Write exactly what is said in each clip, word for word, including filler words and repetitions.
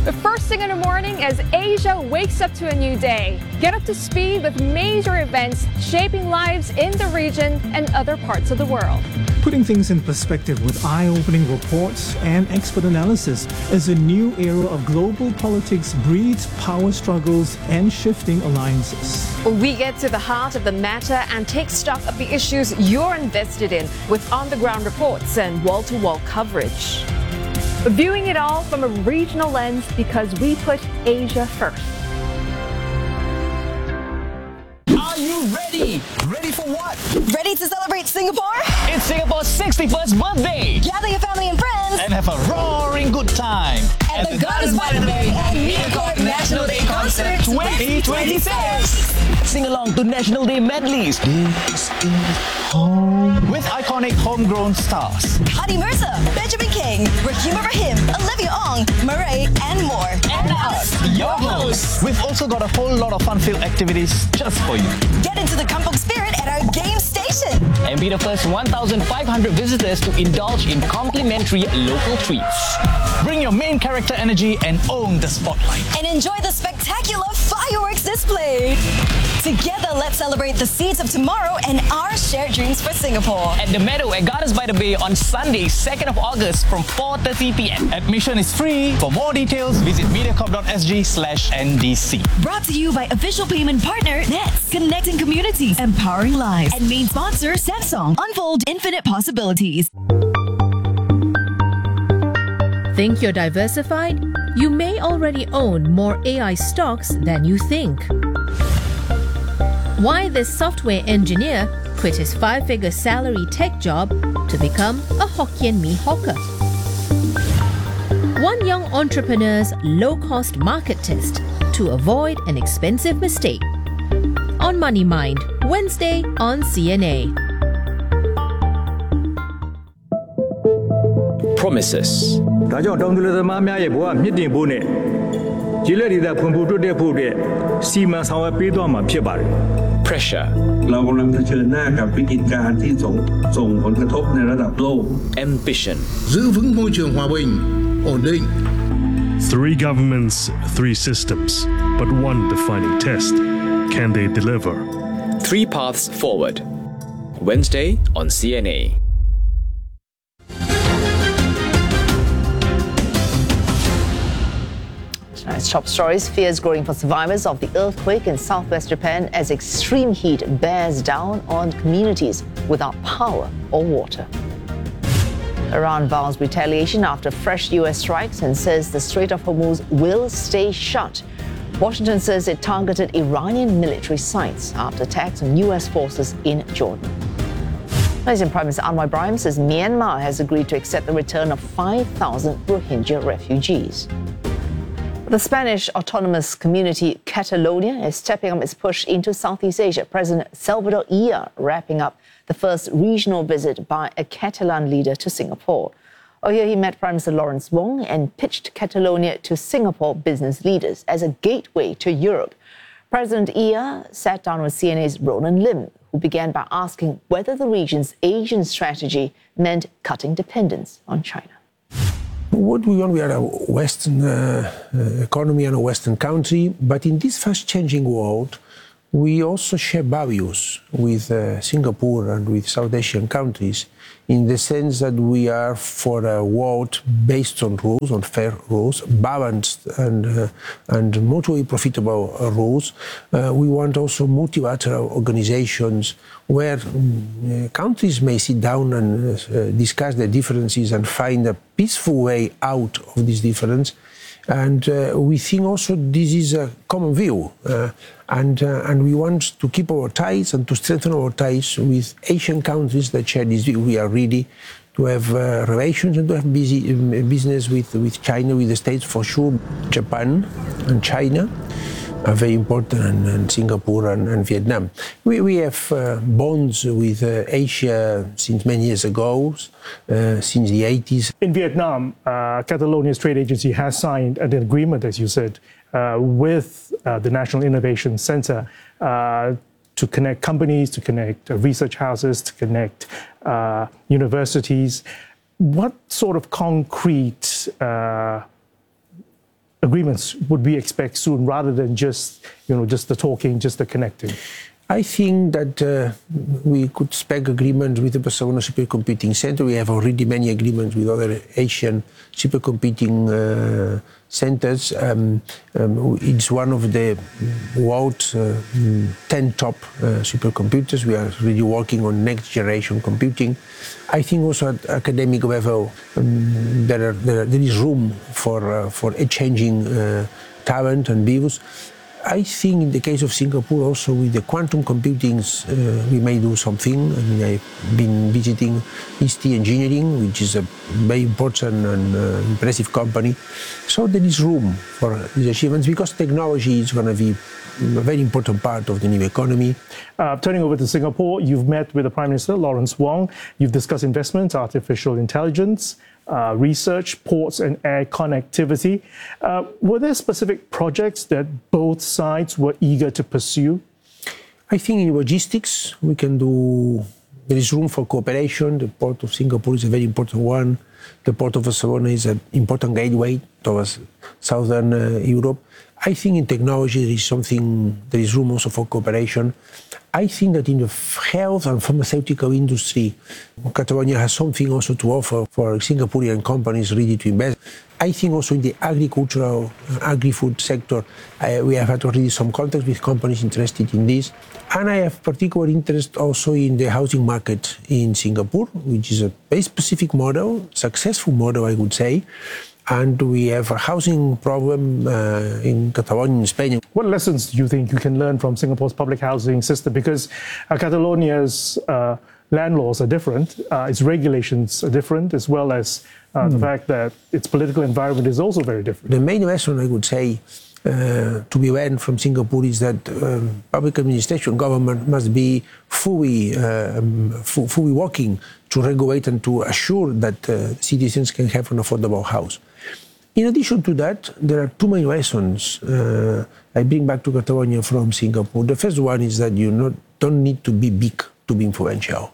The first thing in the morning as Asia wakes up to a new day. Get up to speed with major events shaping lives in the region and other parts of the world. Putting things in perspective with eye-opening reports and expert analysis as a new era of global politics breeds power struggles and shifting alliances. We get to the heart of the matter and take stock of the issues you're invested in with on-the-ground reports and wall-to-wall coverage. Viewing it all from a regional lens because we put Asia first. Are you ready? Ready for what? Ready to celebrate Singapore? It's Singapore's sixty-first birthday! Gather your family and friends And have a roaring good time at, at the Gardens by the Bay and MediaCorp National Day Concert twenty twenty-six! Sing along to National Day medleys. This is home. With iconic homegrown stars. Hadi Mirza, Benjamin King, Rahim Rahim, Olivia Ong, Murray, and more. And us, your hosts. We've also got a whole lot of fun-filled activities just for you. Get into the kampong spirit at our game station. And be the first one thousand five hundred visitors to indulge in complimentary local treats. Bring your main character energy and own the spotlight. And enjoy the spectacular fireworks display. Together, let's celebrate the seeds of tomorrow and our shared dreams for Singapore. At the Meadow at Gardens by the Bay on Sunday, second of August from four thirty p m Admission is free. For more details, visit mediacorp.sg slash NDC. Brought to you by official payment partner Nets, connecting communities, empowering lives, and main sponsor Samsung. Unfold infinite possibilities. Think you're diversified? You may already own more A I stocks than you think. Why this software engineer quit his five-figure salary tech job to become a Hokkien Mee hawker. One young entrepreneur's low-cost market test to avoid an expensive mistake. On Money Mind, Wednesday on C N A. Promises. ဒါကြောင့်တောင်သူလယ်သမားများရဲ့ဘဝမြင့်တင်ဖို့နဲ့ကျေးလက်ဒေသဖွံ့ဖြိုးတိုးတက်ဖို့အတွက်စီမံဆောင်ရွက်ပေးသွားမှာဖြစ်ပါတယ် Pressure. เรากำลังเผชิญหน้ากับวิกฤตการณ์ที่ส่งส่งผลกระทบในระดับโลก Ambition. Giữ vững môi trường hòa bình, ổn định. Three governments, three systems, but one defining test. Can they deliver? Three paths forward. Wednesday on C N A. Tonight's top stories: fears growing for survivors of the earthquake in southwest Japan as extreme heat bears down on communities without power or water. Iran vows retaliation after fresh U S strikes and says the Strait of Hormuz will stay shut. Washington says it targeted Iranian military sites after attacks on U S forces in Jordan. Malaysian Prime Minister Anwar Ibrahim says Myanmar has agreed to accept the return of five thousand Rohingya refugees. The Spanish autonomous community Catalonia is stepping up its push into Southeast Asia. President Salvador Illa wrapping up the first regional visit by a Catalan leader to Singapore. Oh, here he met Prime Minister Lawrence Wong and pitched Catalonia to Singapore business leaders as a gateway to Europe. President Illa sat down with C N A's Roland Lim, who began by asking whether the region's Asian strategy meant cutting dependence on China. What we want, we are a Western uh, economy and a Western country, but in this fast-changing world, we also share values with uh, Singapore and with South Asian countries in the sense that we are for a world based on rules, on fair rules, balanced and, uh, and mutually profitable uh, rules. Uh, we want also multilateral organizations where uh, countries may sit down and uh, discuss their differences and find a peaceful way out of this difference. And uh, we think also this is a common view. Uh, and, uh, and we want to keep our ties and to strengthen our ties with Asian countries that share this view. We are ready to have uh, relations and to have busy, um, business with, with China, with the States for sure. Japan and China are very important, and, and Singapore and, and Vietnam. We, we have uh, bonds with uh, Asia since many years ago, uh, since the eighties. In Vietnam, uh, Catalonia's trade agency has signed an agreement, as you said, uh, with uh, the National Innovation Center uh, to connect companies, to connect uh, research houses, to connect uh, universities. What sort of concrete uh, agreements would we expect soon, rather than just, you know, just the talking, just the connecting? I think that uh, we could expect agreement with the Barcelona Supercomputing Center. We have already many agreements with other Asian supercomputing uh, centers. Um, um, it's one of the world's uh, ten top uh, supercomputers. We are really working on next generation computing. I think also at academic level um, there, are, there, are, there is room for uh, for exchanging uh, talent and views. I think in the case of Singapore also with the quantum computing uh, we may do something. I mean, I've been visiting E S T Engineering, which is a very important and uh, impressive company. So there is room for these achievements because technology is going to be a very important part of the new economy. Uh, turning over to Singapore, you've met with the Prime Minister, Lawrence Wong. You've discussed investments, artificial intelligence, uh, research, ports and air connectivity. Uh, were there specific projects that both sides were eager to pursue? I think in logistics we can do, there is room for cooperation. The port of Singapore is a very important one. The port of Barcelona is an important gateway towards southern uh, Europe. I think in technology there is something, there is room also for cooperation. I think that in the health and pharmaceutical industry, Catalonia has something also to offer for Singaporean companies ready to invest. I think also in the agricultural, uh, agri-food sector, uh, we have had already some contacts with companies interested in this. And I have particular interest also in the housing market in Singapore, which is a very specific model, successful model, I would say. And we have a housing problem uh, in Catalonia, in Spain. What lessons do you think you can learn from Singapore's public housing system? Because uh, Catalonia's uh, land laws are different, uh, its regulations are different, as well as uh, mm. the fact that its political environment is also very different. The main lesson, I would say, uh, to be learned from Singapore is that um, public administration, government must be fully, uh, f fully working to regulate and to assure that uh, citizens can have an affordable house. In addition to that, there are two main lessons uh, I bring back to Catalonia from Singapore. The first one is that you not, don't need to be big to be influential.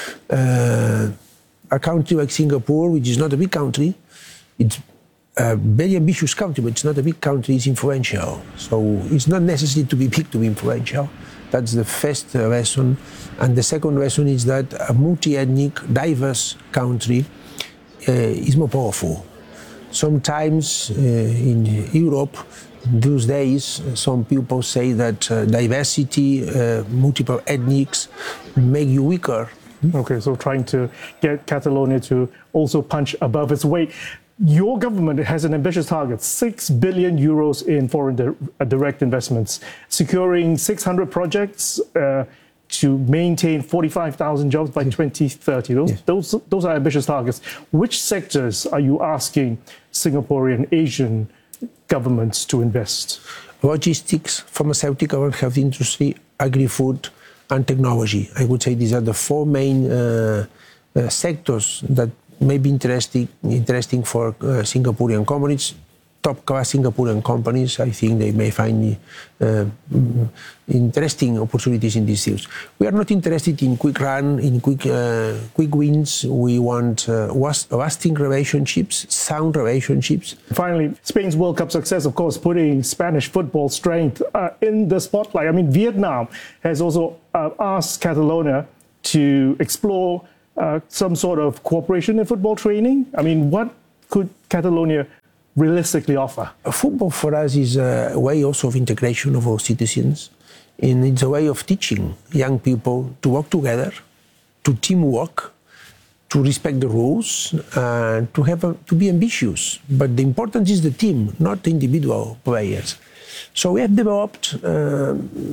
Uh, a country like Singapore, which is not a big country, it's a very ambitious country, but it's not a big country, it's influential. So it's not necessary to be big to be influential. That's the first lesson. And the second lesson is that a multi-ethnic, diverse country uh, is more powerful. Sometimes uh, in Europe, these days, some people say that uh, diversity, uh, multiple ethnics make you weaker. Okay, so trying to get Catalonia to also punch above its weight. Your government has an ambitious target, six billion euros in foreign di direct investments, securing six hundred projects uh, to maintain forty-five thousand jobs by twenty thirty. Those, yes. those, those are ambitious targets. Which sectors are you asking Singaporean, Asian governments to invest? Logistics, pharmaceutical and health industry, agri-food, and technology. I would say these are the four main uh, uh, sectors that may be interesting, interesting for uh, Singaporean companies. Top-class Singaporean companies, I think they may find uh, interesting opportunities in these fields. We are not interested in quick run, in quick, uh, quick wins. We want uh, lasting relationships, sound relationships. Finally, Spain's World Cup success, of course, putting Spanish football strength uh, in the spotlight. I mean, Vietnam has also uh, asked Catalonia to explore uh, some sort of cooperation in football training. I mean, what could Catalonia realistically offer? Football for us is a way also of integration of our citizens, and it's a way of teaching young people to work together, to teamwork, to respect the rules, and to have a, to be ambitious. But the importance is the team, not the individual players. So we have developed uh,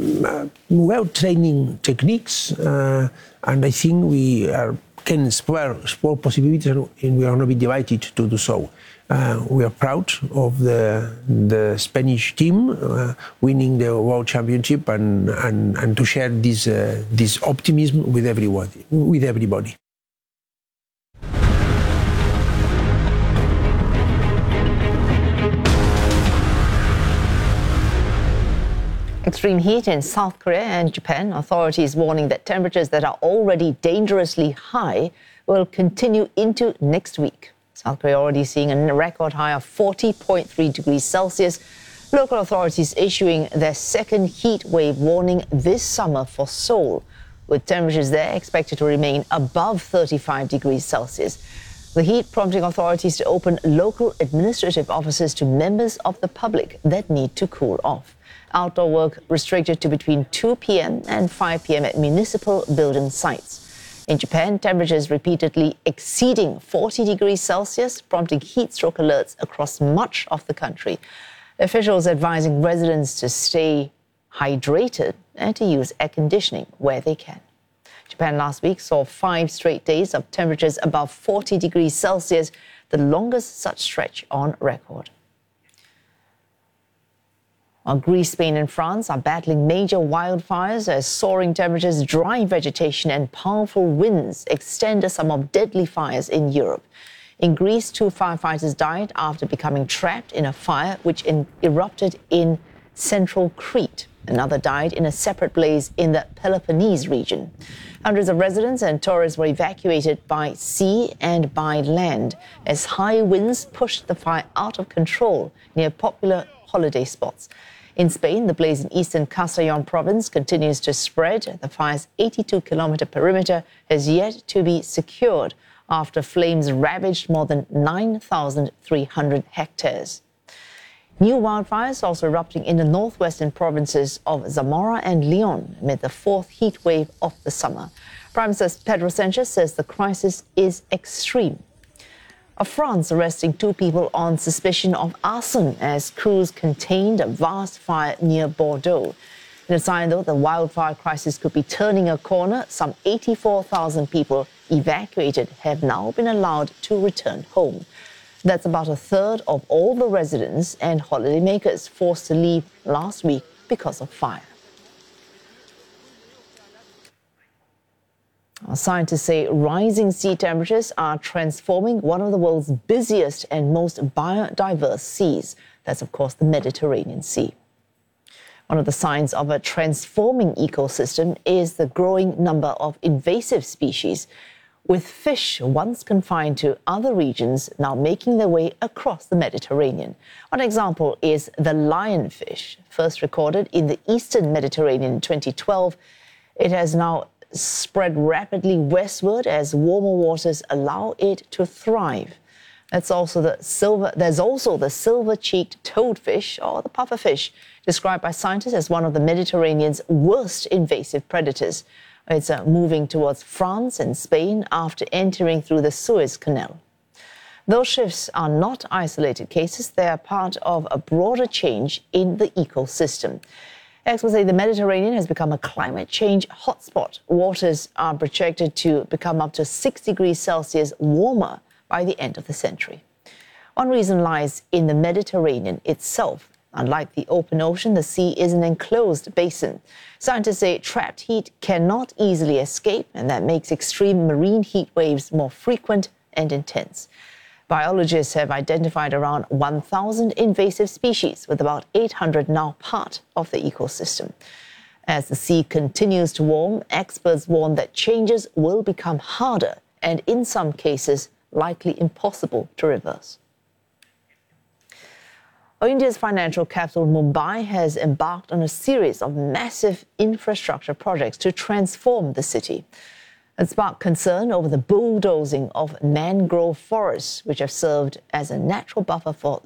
well-training techniques, uh, and I think we are, can explore, explore possibilities, and we are going to be delighted to do so. Uh, we are proud of the, the Spanish team uh, winning the World Championship and, and, and to share this, uh, this optimism with everyone, with everybody. Extreme heat in South Korea and Japan. Authorities warning that temperatures that are already dangerously high will continue into next week. South Korea already seeing a record high of forty point three degrees Celsius. Local authorities issuing their second heat wave warning this summer for Seoul, with temperatures there expected to remain above thirty-five degrees Celsius. The heat prompting authorities to open local administrative offices to members of the public that need to cool off. Outdoor work restricted to between two p.m. and five p.m. at municipal building sites. In Japan, temperatures repeatedly exceeding forty degrees Celsius, prompting heat stroke alerts across much of the country. Officials advising residents to stay hydrated and to use air conditioning where they can. Japan last week saw five straight days of temperatures above forty degrees Celsius, the longest such stretch on record. While Greece, Spain and France are battling major wildfires as soaring temperatures, dry vegetation and powerful winds extend a sum of deadly fires in Europe. In Greece, two firefighters died after becoming trapped in a fire which in- erupted in central Crete. Another died in a separate blaze in the Peloponnese region. Hundreds of residents and tourists were evacuated by sea and by land as high winds pushed the fire out of control near popular holiday spots. In Spain, the blaze in eastern Castellón province continues to spread. The fire's eighty-two kilometer perimeter has yet to be secured after flames ravaged more than nine thousand three hundred hectares. New wildfires also erupting in the northwestern provinces of Zamora and Leon amid the fourth heat wave of the summer. Prime Minister Pedro Sanchez says the crisis is extreme. Of France arresting two people on suspicion of arson as crews contained a vast fire near Bordeaux. In a sign, though, the wildfire crisis could be turning a corner. Some eighty-four thousand people evacuated have now been allowed to return home. That's about a third of all the residents and holidaymakers forced to leave last week because of fire. Our scientists say rising sea temperatures are transforming one of the world's busiest and most biodiverse seas. That's, of course, the Mediterranean Sea. One of the signs of a transforming ecosystem is the growing number of invasive species, with fish once confined to other regions now making their way across the Mediterranean. One example is the lionfish, first recorded in the eastern Mediterranean in twenty twelve. It has now spread rapidly westward as warmer waters allow it to thrive. That's also the silver, there's also the silver-cheeked toadfish, or the pufferfish, described by scientists as one of the Mediterranean's worst invasive predators. It's uh, moving towards France and Spain after entering through the Suez Canal. Those shifts are not isolated cases. They are part of a broader change in the ecosystem. Experts say the Mediterranean has become a climate change hotspot. Waters are projected to become up to six degrees Celsius warmer by the end of the century. One reason lies in the Mediterranean itself. Unlike the open ocean, the sea is an enclosed basin. Scientists say trapped heat cannot easily escape, and that makes extreme marine heat waves more frequent and intense. Biologists have identified around one thousand invasive species, with about eight hundred now part of the ecosystem. As the sea continues to warm, experts warn that changes will become harder and, in some cases, likely impossible to reverse. India's financial capital, Mumbai, has embarked on a series of massive infrastructure projects to transform the city. It sparked concern over the bulldozing of mangrove forests, which have served as a natural buffer for